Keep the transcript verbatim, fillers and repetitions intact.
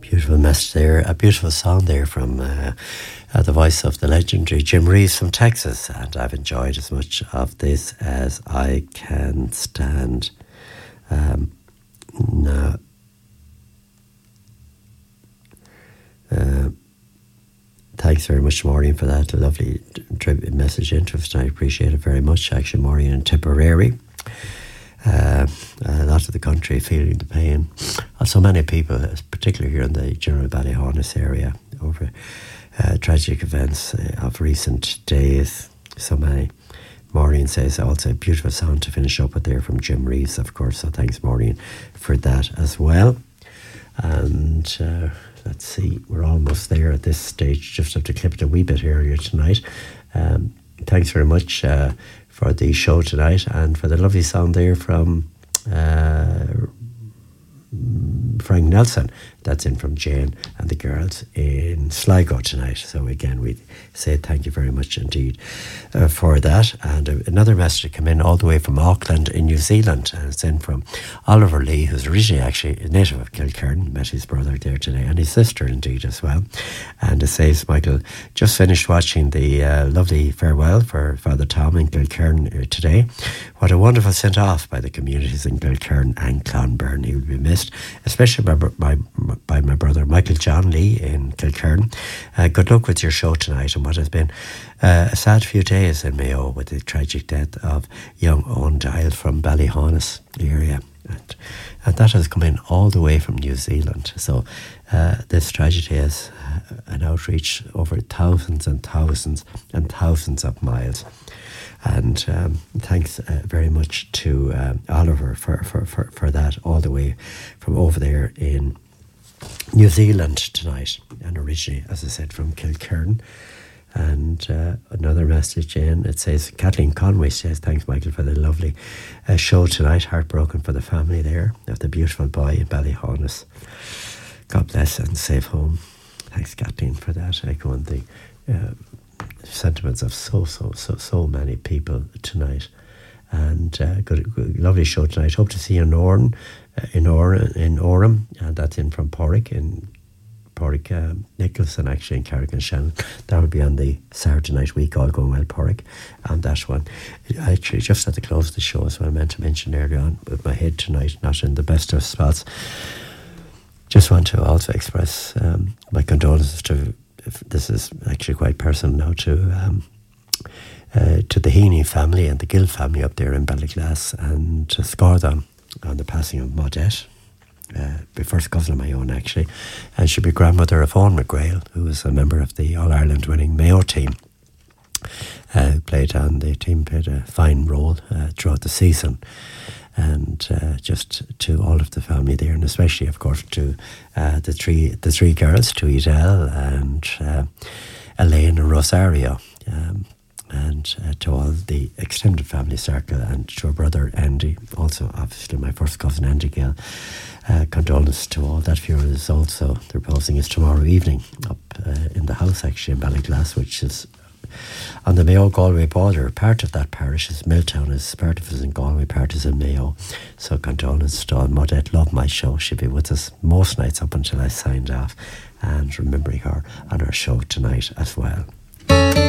Beautiful message there, a beautiful song there from uh, uh, the voice of the legendary Jim Reeves from Texas, and I've enjoyed as much of this as I can stand. Um, now, uh, thanks very much, Maureen, for that lovely tribute message. Interesting, I appreciate it very much. Actually, Maureen in Tipperary. Uh, a lot of the country feeling the pain. Uh, so many people, particularly here in the general Ballyhonus area, over uh, tragic events uh, of recent days. So many. Maureen says also a beautiful sound to finish up with there from Jim Reeves, of course. So thanks, Maureen, for that as well. And uh, let's see, we're almost there at this stage. Just have to clip it a wee bit earlier tonight. Um, thanks very much uh, for the show tonight and for the lovely song there from uh, Frank Nelson. That's in from Jane and the girls in Sligo tonight. So again, we say thank you very much indeed uh, for that. And uh, another message came in all the way from Auckland in New Zealand, and it's in from Oliver Lee, who's originally actually a native of Kilkerran. Met his brother there today and his sister indeed as well. And it says, Michael, just finished watching the uh, lovely farewell for Father Tom in Kilkerran uh, today. What a wonderful sent off by the communities in Kilkerran and Clonberne. He will be missed, especially by my, my by my brother Michael John Lee in Kilkerran. Uh, good luck with your show tonight and what has been uh, a sad few days in Mayo with the tragic death of young Owen Dial from Ballyhonus area. And, and that has come in all the way from New Zealand. So uh, this tragedy has uh, an outreach over thousands and thousands and thousands of miles. And um, thanks uh, very much to um, Oliver for, for, for, for that, all the way from over there in New Zealand tonight, and originally, as I said, from Kilkerran. And uh, another message in, it says, Kathleen Conway says, thanks, Michael, for the lovely uh, show tonight. Heartbroken for the family there of the beautiful boy in Ballyhonus. God bless and safe home. Thanks, Kathleen, for that. Echoing the uh, sentiments of so, so, so, so many people tonight. And uh, good, good, lovely show tonight. Hope to see you in Oran, uh, in Oran, in Orem, and that's in from Porrick, in Porrick, um, Nicholson, actually, in Carrick-on-Shannon. That will be on the Saturday night week, all going well, Porrick, and that one. Actually, just at the close of the show, as well, I meant to mention earlier on, with my head tonight, not in the best of spots. Just want to also express um, my condolences to, if this is actually quite personal now, to um, Uh, to the Heaney family and the Gill family up there in Ballyglass, and to Scardon on the passing of Maudette, uh, the first cousin of my own actually, and she'd be grandmother of Owen McGrail, who was a member of the All-Ireland winning Mayo team, uh, who played on the team, played a fine role uh, throughout the season. And uh, just to all of the family there, and especially of course to uh, the three the three girls, to Edel and uh, Elaine and Rosario, um, and uh, to all the extended family circle, and to her brother Andy, also obviously my first cousin Andy Gill. Uh, condolences to all. That funeral is also, the reposing is tomorrow evening up uh, in the house actually in Ballyglass, which is on the Mayo-Galway border. Part of that parish is Milltown, is part of it is in Galway, part is in Mayo. So condolences to all. Maudette loved my show. She'll be with us most nights up until I signed off, and remembering her on our show tonight as well.